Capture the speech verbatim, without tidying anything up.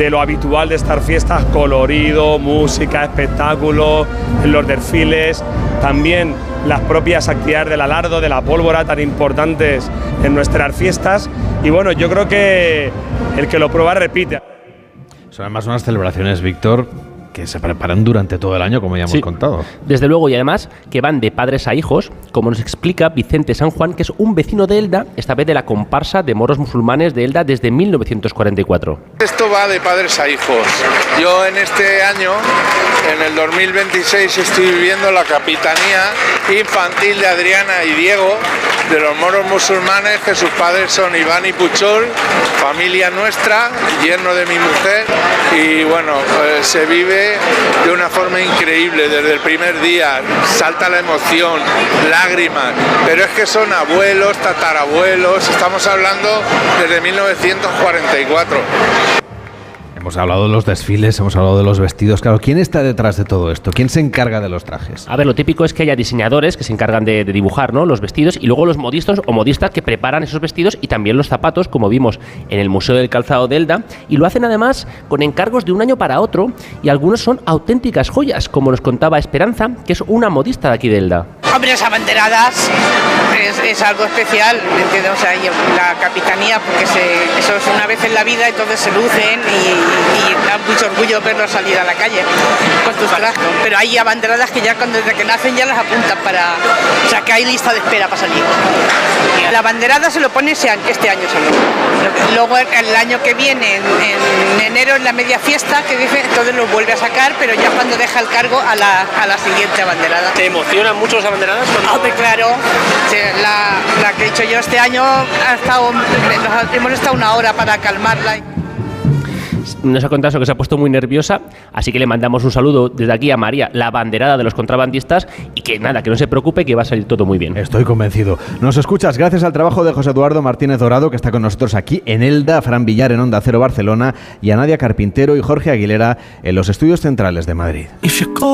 de lo habitual de estas fiestas: colorido, música, espectáculo, los desfiles, también las propias actividades del alardo, de la pólvora, tan importantes en nuestras fiestas. Y bueno, yo creo que el que lo prueba repite. Son además unas celebraciones, Víctor, que se preparan durante todo el año, como ya hemos sí, contado. Desde luego, y además que van de padres a hijos, como nos explica Vicente San Juan, que es un vecino de Elda, esta vez de la comparsa de moros musulmanes de Elda desde mil novecientos cuarenta y cuatro. Esto va de padres a hijos. Yo en este año, en el dos mil veintiséis, estoy viviendo la capitanía infantil de Adriana y Diego, de los moros musulmanes, que sus padres son Iván y Puchol, familia nuestra, yerno de mi mujer, y bueno, pues se vive de una forma increíble desde el primer día. Salta la emoción, lágrimas, pero es que son abuelos, tatarabuelos, estamos hablando desde mil novecientos cuarenta y cuatro. Hemos hablado de los desfiles, hemos hablado de los vestidos. Claro, ¿quién está detrás de todo esto? ¿Quién se encarga de los trajes? A ver, lo típico es que haya diseñadores que se encargan de, de dibujar, ¿no?, los vestidos, y luego los modistas o modistas que preparan esos vestidos y también los zapatos, como vimos en el Museo del Calzado de Elda, y lo hacen además con encargos de un año para otro, y algunos son auténticas joyas, como nos contaba Esperanza, que es una modista de aquí de Elda. Hombre, las abanderadas es, es algo especial, ¿entiendes? O sea, la capitanía, porque se, eso es una vez en la vida, entonces se lucen y, y da mucho orgullo verlos salir a la calle con tus trajes. Pero hay abanderadas que ya cuando, desde que nacen ya las apuntan para... O sea, que hay lista de espera para salir. La abanderada se lo pone este año solo. Luego el año que viene, en, en enero, en la media fiesta, que dice, entonces lo vuelve a sacar, pero ya cuando deja el cargo a la, a la siguiente abanderada. ¿Te emocionan mucho las abanderadas? Hombre, claro. La, la que he hecho yo este año, ha estado, hemos estado una hora para calmarla. Nos ha contado eso, que se ha puesto muy nerviosa, así que le mandamos un saludo desde aquí a María, la abanderada de los contrabandistas, y que nada, que no se preocupe, que va a salir todo muy bien. Estoy convencido. Nos escuchas gracias al trabajo de José Eduardo Martínez Dorado, que está con nosotros aquí en Elda, a Fran Villar en Onda Cero Barcelona, y a Nadia Carpintero y Jorge Aguilera en los estudios centrales de Madrid.